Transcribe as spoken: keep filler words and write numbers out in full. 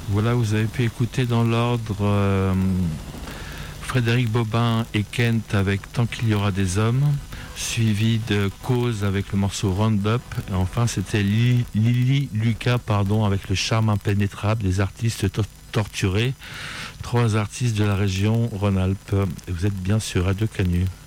Voilà, vous avez pu écouter dans l'ordre euh, Frédéric Bobin et Kent avec Tant qu'il y aura des hommes, suivi de Cause avec le morceau Roundup, et enfin c'était Lily, Lily Lucas pardon, avec le charme impénétrable des artistes to- torturés, trois artistes de la région Rhône-Alpes. Et vous êtes bien sur Radio Canu.